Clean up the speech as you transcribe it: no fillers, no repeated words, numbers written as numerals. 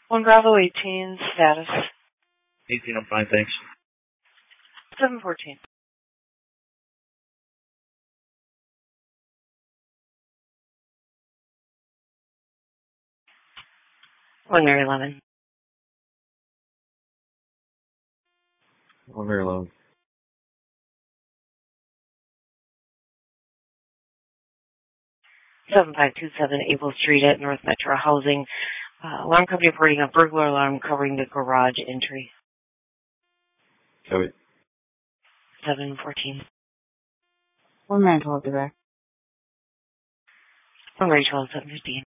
1 Bravo 18, status. 18, I'm fine, thanks. 714. 1 Mary 11. 1 Mary 11. 7527 April Street at North Metro Housing. Alarm company reporting a burglar alarm covering the garage entry. Copy. 714. 1 Mary 12, direct. 1 Mary 12, 715.